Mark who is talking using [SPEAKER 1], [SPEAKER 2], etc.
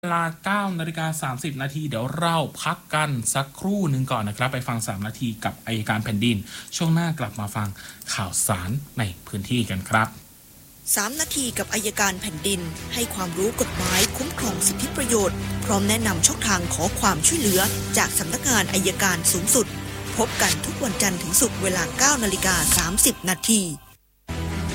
[SPEAKER 1] เวลา9:30 นาทีเดี๋ยวเราพักกันสักครู่หนึ่งก่อนนะครับไปฟัง3นาทีกับอัยการแผ่นดินช่วงหน้ากลับมาฟังข่าวสารในพื้นที่กันครับ
[SPEAKER 2] 3นาทีกับอัยการแผ่นดินให้ความรู้กฎหมายคุ้มครองสิทธิประโยชน์พร้อมแนะนำช่องทางขอความช่วยเหลือจากสำนักงานอัยการสูงสุดพบกันทุกวันจันทร์ถึงศุกร์เวลา 9:30 นาที